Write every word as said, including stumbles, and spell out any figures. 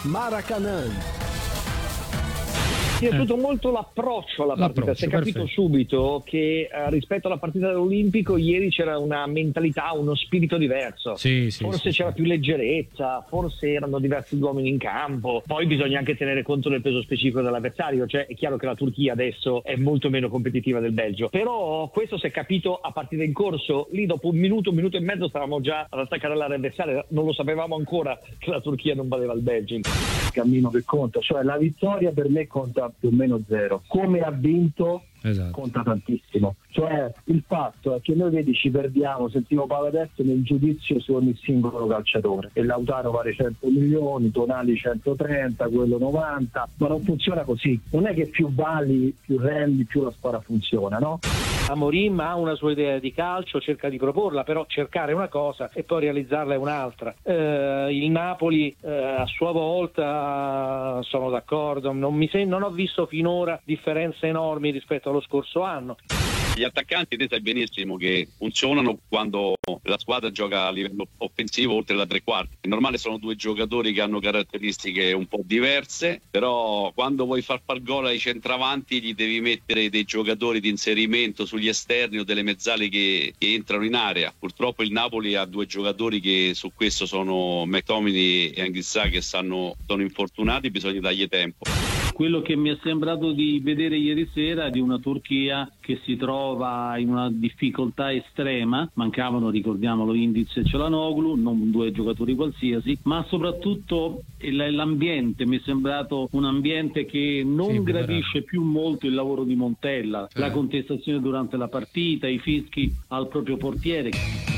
Maracanã. Mi è piaciuto molto l'approccio alla partita, si è capito perfetto. subito che eh, rispetto alla partita dell'Olimpico ieri c'era una mentalità, uno spirito diverso, sì, sì, forse sì, c'era sì. più leggerezza, forse erano diversi uomini in campo, poi bisogna anche tenere conto del peso specifico dell'avversario, cioè è chiaro che la Turchia adesso è molto meno competitiva del Belgio, però questo si è capito a partita in corso, lì dopo un minuto, un minuto e mezzo stavamo già ad attaccare l'area avversaria, non lo sapevamo ancora che la Turchia non valeva il Belgio. Il cammino che conta, cioè la vittoria per me conta più o meno zero, come ha vinto esatto. conta tantissimo, cioè il fatto è che noi vedi ci perdiamo, sentiamo Paladetto nel giudizio su ogni singolo calciatore e Lautaro vale cento milioni, Tonali centotrenta, quello novanta, ma non funziona così, non è che più vali, più rendi, più la squadra funziona, no? Amorim ha una sua idea di calcio, cerca di proporla, però cercare una cosa e poi realizzarla è un'altra. Eh, il Napoli eh, a sua volta sono d'accordo, non, mi sem- non ho visto finora differenze enormi rispetto allo scorso anno. Gli attaccanti te sai benissimo che funzionano quando la squadra gioca a livello offensivo oltre la tre quarti. È normale, sono due giocatori che hanno caratteristiche un po' diverse, però quando vuoi far far gol ai centravanti gli devi mettere dei giocatori di inserimento sugli esterni o delle mezzali che, che entrano in area. Purtroppo il Napoli ha due giocatori che su questo sono McTominay e Anguissa, che stanno, sono infortunati, bisogna dargli tempo. Quello che mi è sembrato di vedere ieri sera è di una Turchia che si trova in una difficoltà estrema, mancavano, ricordiamolo, Indiz e Çalhanoğlu, non due giocatori qualsiasi, ma soprattutto l'ambiente, mi è sembrato un ambiente che non sì, gradisce più molto il lavoro di Montella, eh. la contestazione durante la partita, i fischi al proprio portiere.